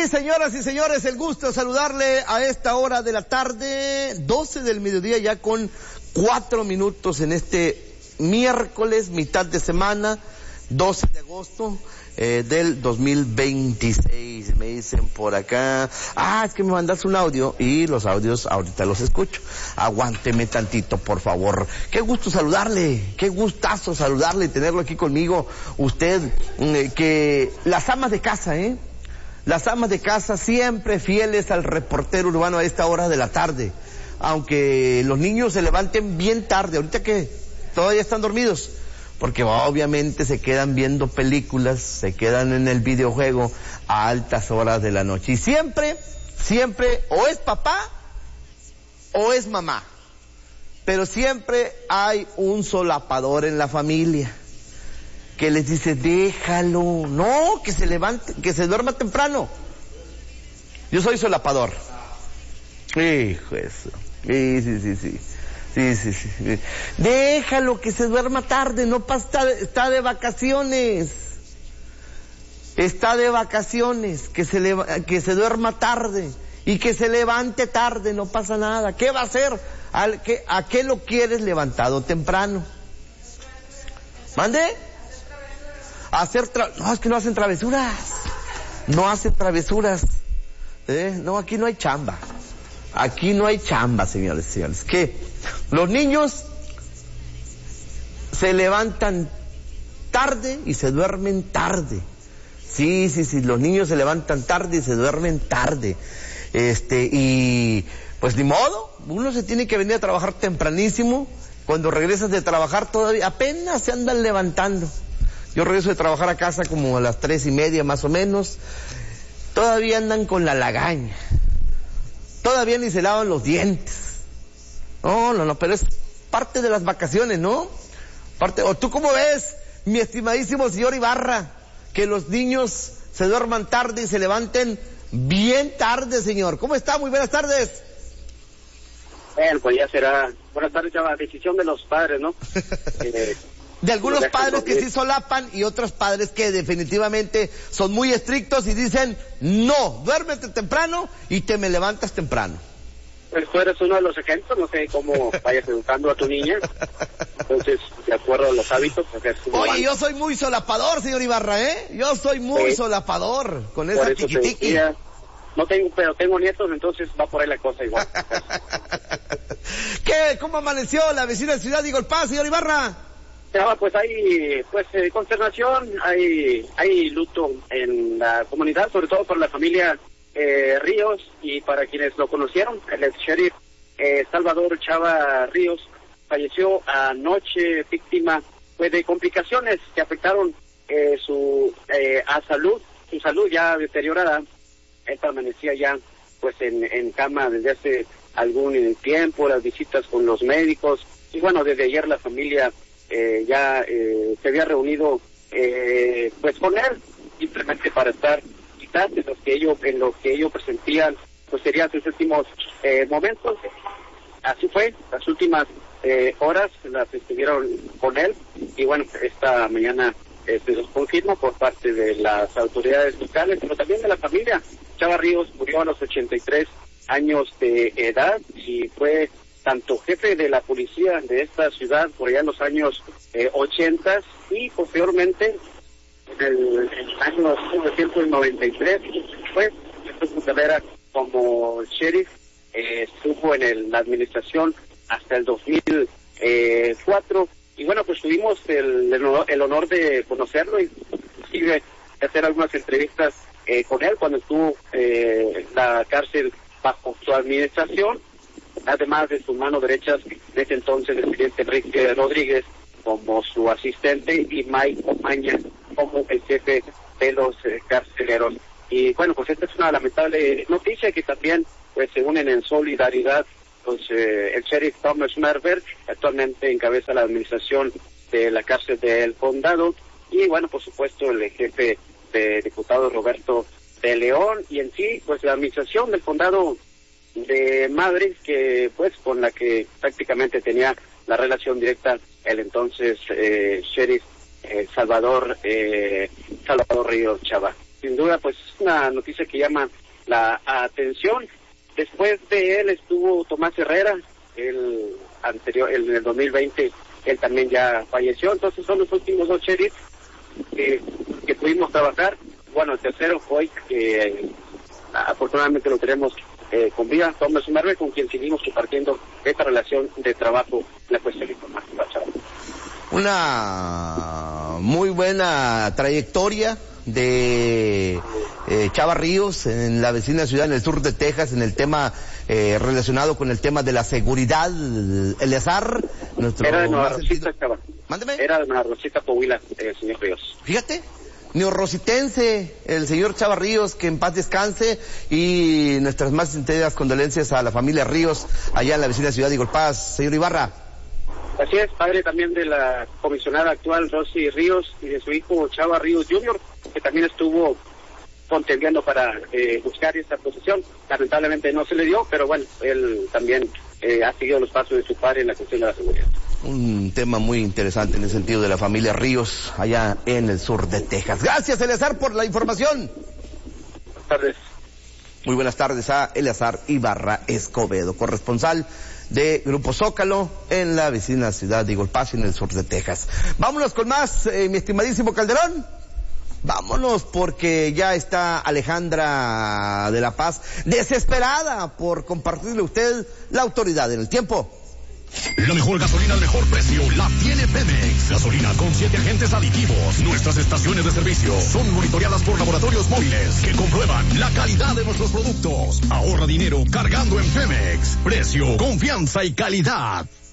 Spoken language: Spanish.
señoras y señores, el gusto de saludarle a esta hora de la tarde, 12 del mediodía, ya con 4 minutos en este miércoles, mitad de semana, 12 de agosto del 2026. Me dicen por acá, es que me mandas un audio, y los audios ahorita los escucho. Aguánteme tantito, por favor. Qué gusto saludarle, qué gustazo saludarle y tenerlo aquí conmigo. Usted, que las amas de casa, las amas de casa siempre fieles al reportero urbano a esta hora de la tarde. Aunque los niños se levanten bien tarde, ahorita que todavía están dormidos, porque obviamente se quedan viendo películas, se quedan en el videojuego a altas horas de la noche. Y siempre, o es papá o es mamá, pero siempre hay un solapador en la familia que les dice, déjalo, no, que se levante, que se duerma temprano. Yo soy solapador. Hijo eso. Sí. Déjalo que se duerma tarde, no pasa, está de vacaciones. Está de vacaciones, que se duerma tarde y que se levante tarde, no pasa nada. ¿Qué va a hacer? ¿A qué lo quieres levantado temprano? ¿Mande? No, es que no hacen travesuras. No hacen travesuras. No, aquí no hay chamba. Aquí no hay chamba, señores y señores. ¿Qué? Los niños se levantan tarde y se duermen tarde. Sí, los niños se levantan tarde y se duermen tarde. Y pues ni modo, uno se tiene que venir a trabajar tempranísimo. Cuando regresas de trabajar todavía apenas se andan levantando. Yo regreso de trabajar a casa como a las 3:30 más o menos. Todavía andan con la lagaña. Todavía ni se lavan los dientes. No, pero es parte de las vacaciones, ¿no? ¿O tú cómo ves, mi estimadísimo señor Ibarra, que los niños se duerman tarde y se levanten bien tarde, señor? ¿Cómo está? Muy buenas tardes. Bueno, pues ya será. Buenas tardes, ya la decisión de los padres, ¿no? De algunos padres que sí solapan y otros padres que definitivamente son muy estrictos y dicen, no, duérmete temprano y te me levantas temprano. Pues tú eres uno de los ejemplos, no sé cómo vayas educando a tu niña, entonces, de acuerdo a los hábitos. Oye, yo soy muy solapador, señor Ibarra, Yo soy muy solapador con esa tiquitiqui. Pero tengo nietos, entonces va por ahí la cosa igual. ¿Qué? ¿Cómo amaneció la vecina de Ciudad Eagle Pass, señor Ibarra? Pues hay consternación, hay luto en la comunidad, sobre todo por la familia Ríos y para quienes lo conocieron. El ex sheriff Salvador Chava Ríos falleció anoche, víctima de complicaciones que afectaron su salud ya deteriorada. Él permanecía ya en cama desde hace algún tiempo, las visitas con los médicos, y bueno, desde ayer la familia se había reunido con él, simplemente para estar quizás en lo que ellos presentían, pues serían sus últimos momentos. Así fue, las últimas horas las estuvieron con él, y bueno, esta mañana se los confirma por parte de las autoridades locales, pero también de la familia. Chava Ríos murió a los 83 años de edad y fue tanto jefe de la policía de esta ciudad por allá en los años 80 y posteriormente en el año 1993 fue su carrera como sheriff. Estuvo en la administración hasta el 2004 y bueno, pues tuvimos el honor de conocerlo y de hacer algunas entrevistas con él cuando estuvo en la cárcel bajo su administración, además de sus manos derechas de ese entonces el presidente Enrique Rodríguez como su asistente y Mike Omaña como el jefe de los carceleros. Y bueno, pues esta es una lamentable noticia que también pues se unen en solidaridad. Pues el sheriff Thomas Merver actualmente encabeza la administración de la cárcel del condado y bueno, por supuesto el jefe de diputado Roberto de León y en sí pues la administración del condado de Madrid, que pues con la que prácticamente tenía la relación directa el entonces sheriff Salvador Ríos Chava. Sin duda pues es una noticia que llama la atención. Después de él estuvo Tomás Herrera, el anterior, en el 2020, él también ya falleció. Entonces son los últimos 2 sheriffs que pudimos trabajar. Bueno, el tercero fue que afortunadamente lo tenemos con vida, Thomas Merve, con quien seguimos compartiendo esta relación de trabajo en la cuestión informativa. Una muy buena trayectoria de Chava Ríos en la vecina ciudad en el sur de Texas, en el tema relacionado con el tema de la seguridad. Eleazar, nuestro... Era de Nueva Rosita, Chava. Mándeme. Era de Nueva Rosita, Coahuila, el señor Ríos. Fíjate, neorrositense, el señor Chava Ríos, que en paz descanse, y nuestras más sinceras condolencias a la familia Ríos, allá en la vecina ciudad de Eagle Pass. Señor Ibarra. Así es, padre también de la comisionada actual Rosy Ríos y de su hijo Chava Ríos Jr., que también estuvo contendiendo para buscar esta posición. Lamentablemente no se le dio, pero bueno, él también ha seguido los pasos de su padre en la cuestión de la seguridad. Un tema muy interesante en el sentido de la familia Ríos, allá en el sur de Texas. Gracias, Eleazar, por la información. Buenas tardes. Muy buenas tardes a Eleazar Ibarra Escobedo, corresponsal de Grupo Zócalo en la vecina ciudad de Eagle Pass, en el sur de Texas. Vámonos con más, mi estimadísimo Calderón. Vámonos, porque ya está Alejandra de la Paz desesperada por compartirle a usted la autoridad en el tiempo. La mejor gasolina al mejor precio la tiene Pemex. Gasolina con 7 agentes aditivos. Nuestras estaciones de servicio son monitoreadas por laboratorios móviles que comprueban la calidad de nuestros productos. Ahorra dinero cargando en Pemex. Precio, confianza y calidad.